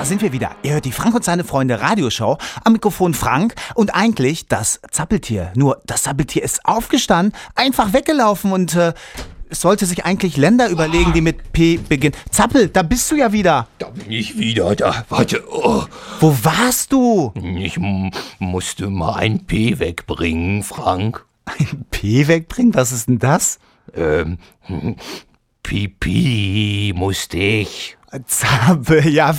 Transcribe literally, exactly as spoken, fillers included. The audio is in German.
da sind wir wieder. Ihr hört die Frank und seine Freunde Radioshow. Am Mikrofon Frank und eigentlich das Zappeltier. Nur das Zappeltier ist aufgestanden, einfach weggelaufen und äh, es sollte sich eigentlich Länder überlegen, die mit P beginnen. Zappel, da bist du ja wieder. Da bin ich wieder, da. Warte. Oh. Wo warst du? Ich m- musste mal ein P wegbringen, Frank. Ein P wegbringen? Was ist denn das? Ähm, Pipi musste ich. Zappel, ja,